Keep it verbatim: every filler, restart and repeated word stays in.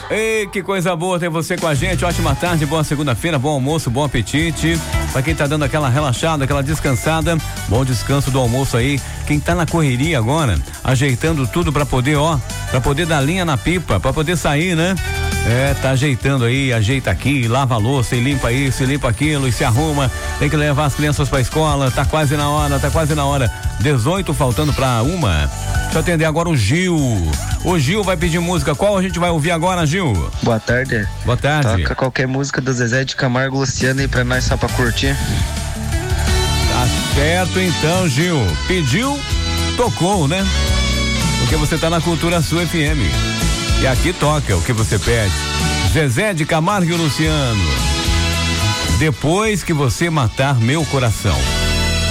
Ei, que coisa boa ter você com a gente. Ótima tarde, boa segunda-feira, bom almoço, bom apetite. Pra quem tá dando aquela relaxada, aquela descansada, bom descanso do almoço aí. Quem tá na correria agora, ajeitando tudo pra poder, ó, pra poder dar linha na pipa, pra poder sair, né? É, tá ajeitando aí, ajeita aqui, lava a louça e limpa isso, e limpa aquilo e se arruma. Tem que levar as crianças pra escola, tá quase na hora, tá quase na hora. dezoito faltando pra uma. Deixa eu atender agora o Gil. O Gil vai pedir música. Qual a gente vai ouvir agora, Gil? Boa tarde. Boa tarde. Toca qualquer música do Zezé de Camargo, Luciano aí pra nós só pra curtir. Tá certo então, Gil. Pediu, tocou, né? Porque você tá na Cultura Sul F M. E aqui toca o que você pede. Zezé de Camargo e Luciano. Depois que você matar meu coração.